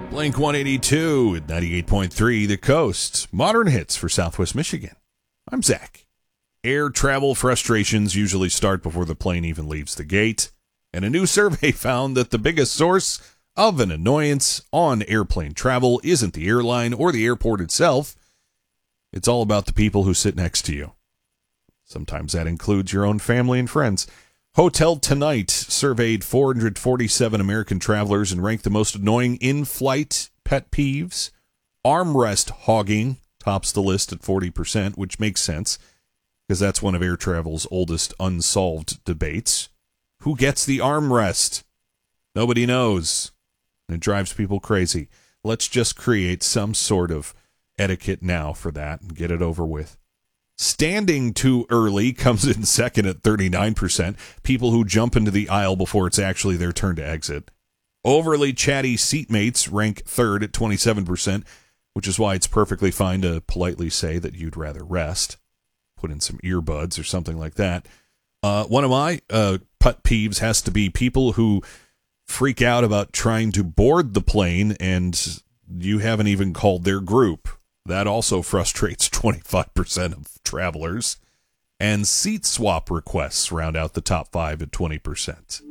Blink 182 at 98.3 The Coast. Modern hits for Southwest Michigan. I'm Zach. Air travel frustrations usually start before the plane even leaves the gate, and a new survey found that the biggest source of an annoyance on airplane travel isn't the airline or the airport itself. It's all about the people who sit next to you. Sometimes that includes your own family and friends. Hotel Tonight surveyed 447 American travelers and ranked the most annoying in-flight pet peeves. Armrest hogging tops the list at 40%, which makes sense because that's one of air travel's oldest unsolved debates. Who gets the armrest? Nobody knows. And it drives people crazy. Let's just create some sort of etiquette now for that and get it over with. Standing too early comes in second at 39%. People who jump into the aisle before it's actually their turn to exit. Overly chatty seatmates rank third at 27%, which is why it's perfectly fine to politely say that you'd rather rest. Put in some earbuds or something like that. One of my pet peeves has to be people who freak out about trying to board the plane and you haven't even called their group. That also frustrates 25% of travelers. And seat swap requests round out the top 5 at 20%.